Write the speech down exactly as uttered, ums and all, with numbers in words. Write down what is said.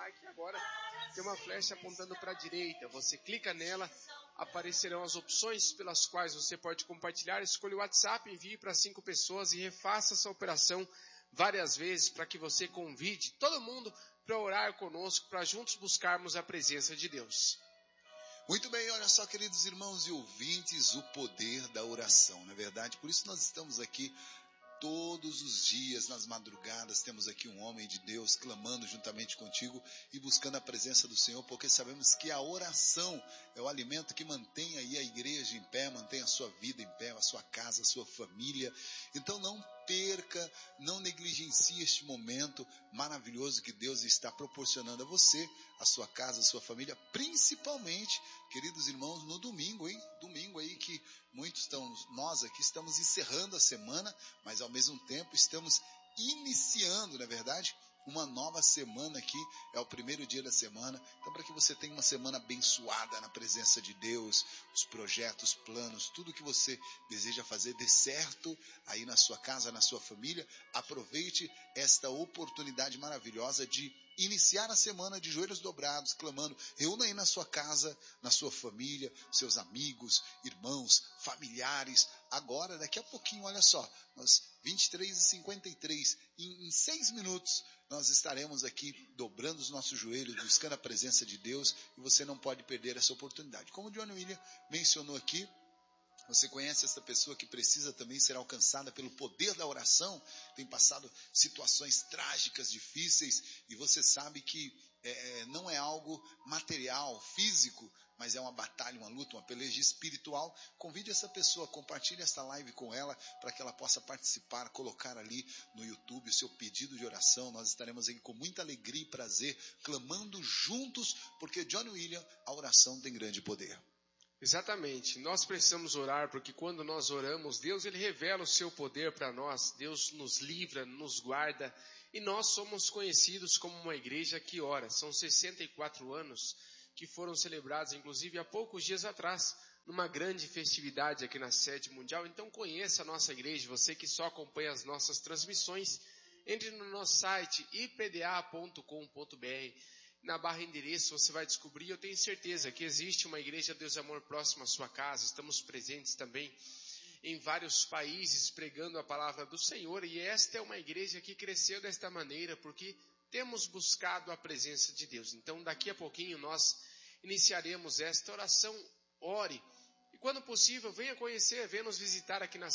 que agora tem uma flecha apontando para a direita. Você clica nela, aparecerão as opções pelas quais você pode compartilhar. Escolha o WhatsApp, envie para cinco pessoas e refaça essa operação várias vezes para que você convide todo mundo para orar conosco, para juntos buscarmos a presença de Deus. Muito bem, olha só, queridos irmãos e ouvintes, o poder da oração, não é verdade? Por isso nós estamos aqui todos os dias, nas madrugadas, temos aqui um homem de Deus clamando juntamente contigo e buscando a presença do Senhor, porque sabemos que a oração é o alimento que mantém aí a igreja em pé, mantém a sua vida em pé, a sua casa, a sua família. Então não perca, não negligencie este momento maravilhoso que Deus está proporcionando a você, a sua casa, a sua família, principalmente, queridos irmãos, no domingo, hein? Domingo aí que muitos estão, nós aqui estamos encerrando a semana, mas ao mesmo tempo estamos iniciando, não é verdade? Uma nova semana aqui, é o primeiro dia da semana. Então, para que você tenha uma semana abençoada na presença de Deus, os projetos, planos, tudo que você deseja fazer dê certo aí na sua casa, na sua família, aproveite esta oportunidade maravilhosa de iniciar a semana de joelhos dobrados, clamando. Reúna aí na sua casa, na sua família, seus amigos, irmãos, familiares. Agora, daqui a pouquinho, olha só, nós vinte e três e cinquenta e três, em, em seis minutos, nós estaremos aqui dobrando os nossos joelhos, buscando a presença de Deus, e você não pode perder essa oportunidade. Como o John William mencionou aqui, você conhece essa pessoa que precisa também ser alcançada pelo poder da oração, tem passado situações trágicas, difíceis, e você sabe que é, não é algo material, físico, mas é uma batalha, uma luta, uma peleja espiritual. Convide essa pessoa, compartilhe esta live com ela, para que ela possa participar, colocar ali no YouTube o seu pedido de oração. Nós estaremos aí com muita alegria e prazer, clamando juntos, porque John William, a oração tem grande poder. Exatamente, nós precisamos orar, porque quando nós oramos, Deus ele revela o seu poder para nós, Deus nos livra, nos guarda, e nós somos conhecidos como uma igreja que ora. São sessenta e quatro anos que foram celebrados, inclusive há poucos dias atrás, numa grande festividade aqui na sede mundial. Então conheça a nossa igreja, você que só acompanha as nossas transmissões, entre no nosso site i p d a ponto com ponto b r. Na barra endereço você vai descobrir, eu tenho certeza que existe uma igreja Deus e Amor próxima à sua casa. Estamos presentes também em vários países pregando a palavra do Senhor, e esta é uma igreja que cresceu desta maneira porque temos buscado a presença de Deus. Então daqui a pouquinho nós iniciaremos esta oração. Ore, e quando possível venha conhecer, venha nos visitar aqui na